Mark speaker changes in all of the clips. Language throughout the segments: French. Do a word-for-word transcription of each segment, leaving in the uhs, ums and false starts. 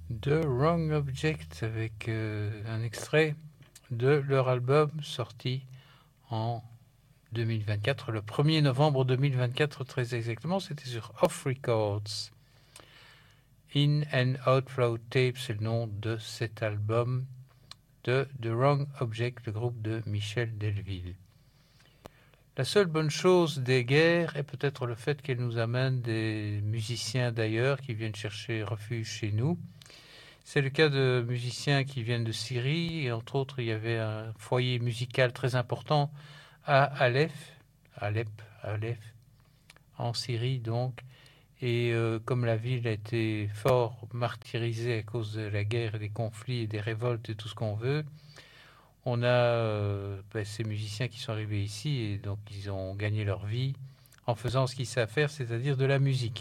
Speaker 1: The Wrong Object avec euh, un extrait de leur album sorti en deux mille vingt-quatre, le premier novembre deux mille vingt-quatre très exactement, c'était sur Off Records. In and Outflow Tapes, c'est le nom de cet album de The Wrong Object, le groupe de Michel Delville. La seule bonne chose des guerres est peut-être le fait qu'elles nous amènent des musiciens d'ailleurs qui viennent chercher refuge chez nous. C'est le cas de musiciens qui viennent de Syrie, et entre autres, il y avait un foyer musical très important à Alep, Alep, Alep, en Syrie donc. Et euh, comme la ville a été fort martyrisée à cause de la guerre, et des conflits, et des révoltes et tout ce qu'on veut, on a euh, ben, ces musiciens qui sont arrivés ici et donc ils ont gagné leur vie en faisant ce qu'ils savent faire, c'est-à-dire de la musique.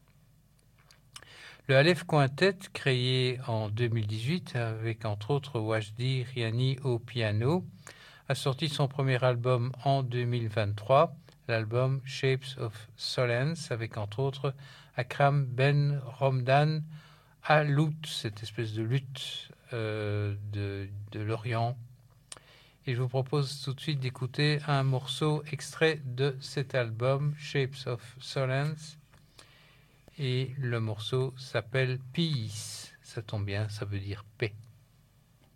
Speaker 1: Le Aleph Quintet, créé en deux mille dix-huit avec entre autres Wajdi Riani au piano, a sorti son premier album en deux mille vingt-trois, l'album Shapes of Solence, avec entre autres Akram Ben Romdan à l'out, cette espèce de lutte euh, de, de l'Orient. Et je vous propose tout de suite d'écouter un morceau extrait de cet album, Shapes of Solence. Et le morceau s'appelle Peace. Ça tombe bien, ça veut dire paix.